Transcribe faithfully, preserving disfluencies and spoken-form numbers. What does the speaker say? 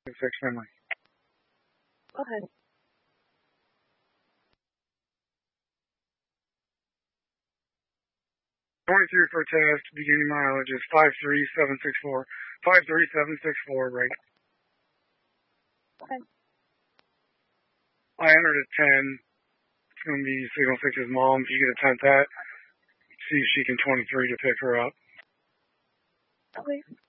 Six Finley. Okay. twenty-three for a test. Beginning mileage is five three seven six four. five three seven six four, right? Okay. I entered at ten. It's going to be Signal six's mom. If you could attempt that, see if she can twenty-three to pick her up. Okay.